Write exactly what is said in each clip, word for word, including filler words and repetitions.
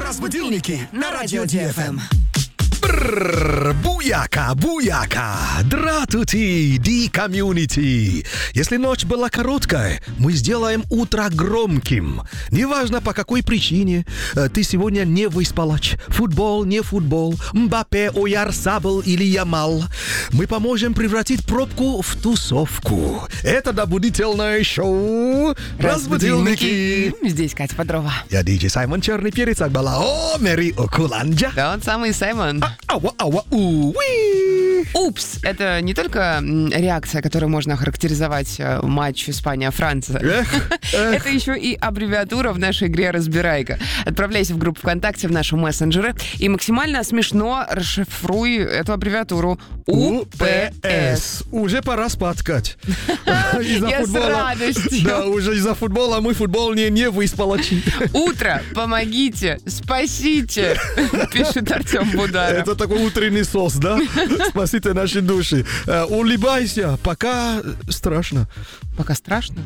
Разбудилники на радио Ди Эф Эм. Бррр, буяка, буяка. Здравствуйте, Ди-комьюнити. Если ночь была короткая, мы сделаем утро громким. Неважно, по какой причине. Ты сегодня не выспалась. Футбол, не футбол. Мбаппе, Ояр-Сабл или Ямал. Мы поможем превратить пробку в тусовку. Это добудительное шоу «Разбудилники». Здесь Катя Бодрова. Я диджей Саймон Черный Перец Акбала. О, Мэри Окуланджа. Да, он самый Саймон. Ауа, ауа, уи. Упс, это не только м, реакция, которую можно охарактеризовать э, матч Испания-Франция. Эх, эх. Это еще и аббревиатура в нашей игре «Разбирайка». Отправляйся в группу ВКонтакте, в наши мессенджеры, и максимально смешно расшифруй эту аббревиатуру У П С. Уже пора спать, Кать. Из-за Я с футбола- радостью. Да, уже из-за футбола мы футбол не, не выспалочь. Утро, помогите, спасите, пишет Артем Бударов. Это такой утренний сос, да? Спасите наши души. Э, Улыбайся, пока страшно. Пока страшно.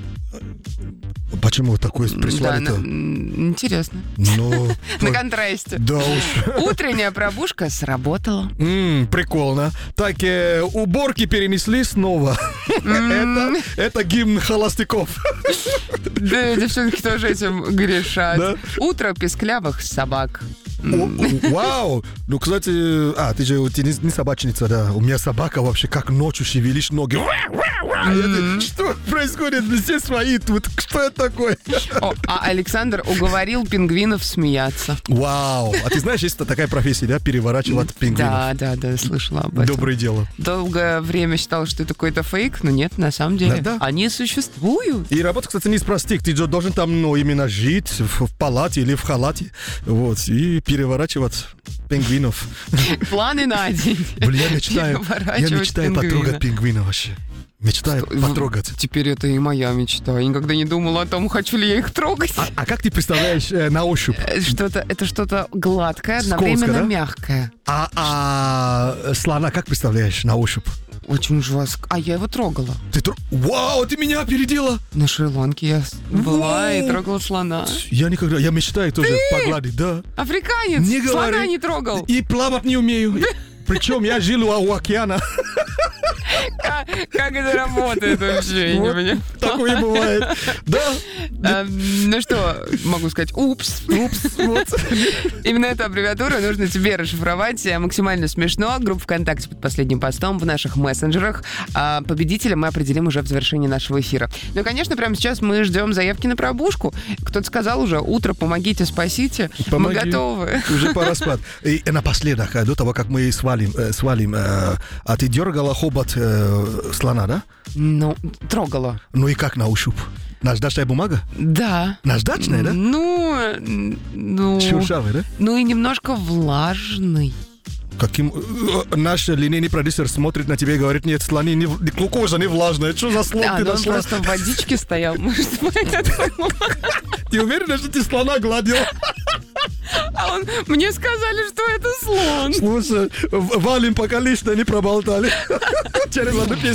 Почему такое Да, прислали-то? на- м, интересно. Ну, На контрасте. да уж. Утренняя пробужка сработала. М, прикольно. Так, э, уборки перенесли снова. Это, это гимн холостяков. Да, девчонки тоже этим грешат. Да? Утро песклявых собак. О, вау! Ну, кстати, а, ты же ты не, не собачница, да. У меня собака вообще как ночью шевелишь ноги. Я думаю, что происходит? Все свои тут. Что это такое? О, а Александр уговорил пингвинов смеяться. Вау! А ты знаешь, есть такая профессия, да? Переворачивать пингвинов. Да, да, да, слышала об этом. Доброе дело. Долгое время считал, что это какой-то фейк, но нет, на самом деле. Да-да. Они существуют. И работа, кстати, не из простых. Ты же должен там, ну, именно жить в, в палате или в халате. Вот. И переворачивать пингвинов. Планы на день. Блин, я мечтаю. Я Переворачивать мечтаю пингвина. потрогать пингвина вообще. Мечтаю Что, потрогать. Теперь это и моя мечта. Я никогда не думала о том, хочу ли я их трогать. А, а как ты представляешь э, на ощупь? Э, Что-то, это что-то гладкое, Скользко, одновременно да? мягкое. А, а слона как представляешь на ощупь? Очень жестко. А я его трогала. Ты тр- Вау, ты меня опередила! На Шри-Ланке я с- была и Воу. трогала слона. Я никогда, я мечтаю тоже погладить, да. Африканец, Не слона говори. не трогал. И плавать не умею. Причем я жил у, у океана. Как, как это работает вообще? Я не Вот понимаю. такое бывает. Да. А, ну что, могу сказать, упс. Упс, вот. Именно эту аббревиатуру нужно тебе расшифровать э, максимально смешно. Группа ВКонтакте под последним постом в наших мессенджерах. А победителя мы определим уже в завершении нашего эфира. Ну и, конечно, прямо сейчас мы ждем заявки на пробужку. Кто-то сказал уже, утро, помогите, спасите. Помоги. Мы готовы. Уже пора спать. И напоследок, э, до того, как мы свалим, э, свалим э, а ты дергала хобот э, слона, да? Ну, трогала. Ну и как на ощупь? Наждачная бумага? Да. Наждачная, да? Ну, н- ну... Шуршавый, да? Ну и немножко влажный. Каким... э, Наш линейный продюсер смотрит на тебя и говорит, нет, слони, не, в- не- кожа не влажная. Что за слон А, ты ну он нашла? просто в водичке стоял. Может, поэтому. Ты уверена, что ты слона гладил? А он... Мне сказали, что это слон. Слушай, в- валим, пока лишнее не проболтали. Через одну песню.